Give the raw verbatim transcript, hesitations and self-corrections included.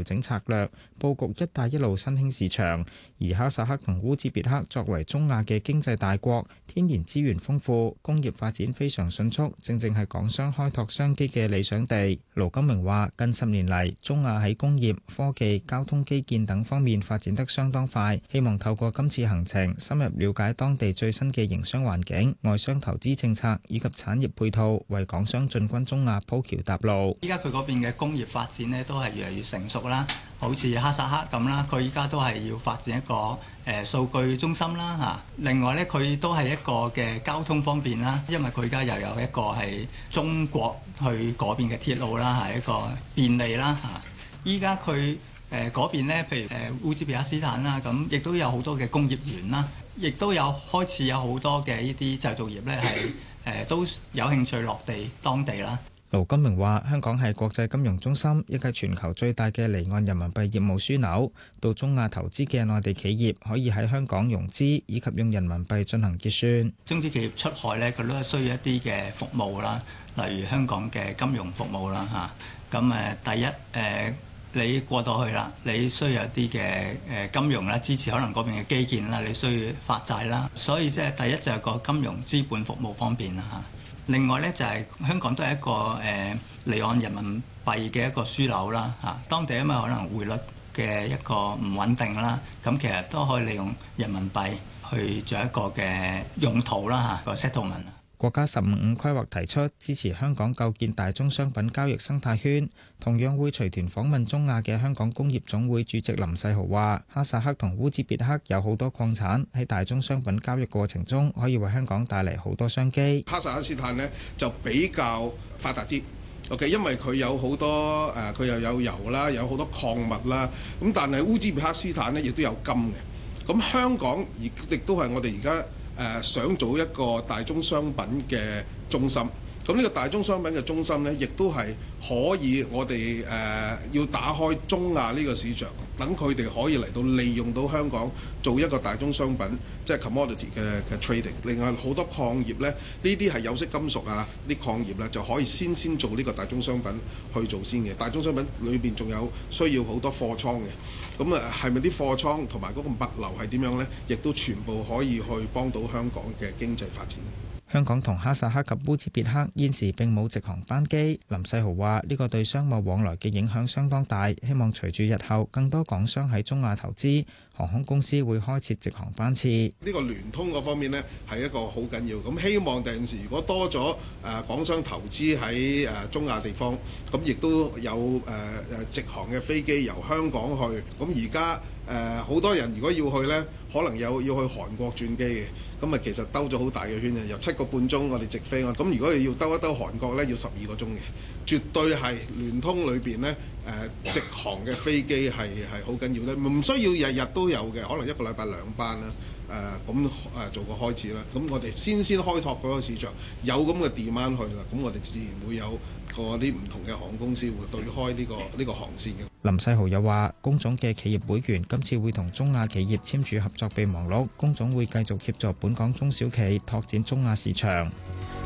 整策略，佈局「一帶一路」新興市場。而哈薩克同烏茲別克作為中亞嘅經濟大國，天然資源豐富，工業發展非常迅速，正正係港商開拓商機嘅理想地。盧金明話：近十年嚟，中亞喺工業、科技、交通基建等方面發展得相當快，希望透過今次行程，深入了解當地最新嘅營商環境、外商投資政策以及產業配套，為港商進軍中亞鋪橋搭路。 依家佢嗰邊嘅工業發展呢，都係越嚟越成熟啦。好似哈薩克咁啦，佢依家都係要發展一個誒數據中心啦嚇。另外咧，佢都係一個嘅交通方便啦，因為佢而家又有一個係中國去嗰邊嘅鐵路啦，係一個便利啦嚇。依家佢誒嗰邊咧，譬如誒烏茲別克斯坦啦，咁亦都有好多嘅工業園啦，亦都有開始有好多嘅呢啲製造業咧係誒都有興趣落地當地啦。 盧金明話：香港係國際金融中心，亦係全球最大嘅離岸人民幣業務樞紐。到中亞投資嘅內地企業可以喺香港融資，以及用人民幣進行結算。 中資企業出海咧，佢都係需要一啲嘅服務啦，例如香港嘅金融服務啦嚇。咁誒，第一誒，你過到去啦，你需要一啲嘅誒金融啦，支持可能嗰邊嘅基建啦，你需要發債啦。所以即係第一就係個金融資本服務方面啦嚇。另外咧就係香港都係一個誒離岸人民幣嘅一個樞紐啦嚇，當地因為可能匯率嘅一個唔穩定啦，咁其實都可以利用人民幣去做一個嘅用途啦嚇，個 settlement。 國家十五五規劃提出支持香港構建大宗商品交易生態圈，同樣會隨團訪問中亞嘅香港工業總會主席林世豪話：哈薩克同烏茲別克有好多礦產，喺大宗商品交易過程中可以為香港帶嚟好多商機。 哈薩克斯坦呢就比較發達啲 ，OK， 因為佢有好多誒，佢、呃、又有油啦，有好多礦物啦，咁但係烏茲別克斯坦呢亦都有金嘅，咁香港亦亦都係我哋而家。誒、呃、想做一個大宗商品嘅中心，咁呢個大宗商品嘅中心呢，亦都係可以我哋誒、呃、要打開中亞呢個市場，等佢哋可以嚟到利用到香港做一個大宗商品，即係 commodity 嘅嘅 trading。另外好多礦業呢，呢啲係有色金屬啊，啲礦業呢就可以先先做呢個大宗商品去做先嘅。大宗商品裏邊仲有需要好多貨倉嘅。咁啊，係咪啲貨倉同埋嗰個物流係點樣呢？亦都全部可以去幫到香港嘅經濟發展。 香港同哈薩克及烏茲別克現時並冇直航班機。林世豪話：呢個對商務往來嘅影響相當大，希望隨住日後更多港商喺中亞投資，航空公司會開設直航班次。 呢個聯通嗰方面呢，係一個好緊要。咁希望第陣時如果多咗誒、呃、港商投資喺誒、呃、中亞地方，咁亦都有誒誒、呃、直航嘅飛機由香港去。咁而家誒好多人如果要去呢，可能有要去韓國轉機嘅。咁啊，其實兜咗好大嘅圈嘅，由七個半鐘我哋直飛。咁如果要兜一兜韓國呢，要十二個鐘嘅，絕對係聯通裏邊呢，誒、呃、直航嘅飛機係係好緊要咧，唔需要日日都有嘅，可能一個禮拜兩班啦。誒咁誒做個開始啦。咁我哋先先開拓嗰個市場，有咁嘅 demand 去啦，咁我哋自然會有個啲唔同嘅航空公司會對開呢、呢個呢、呢個航線嘅。 林世豪又話：工總嘅企業會員今次會同中亞企業簽署合作備忘錄，工總會繼續協助本港中小企拓展中亞市場。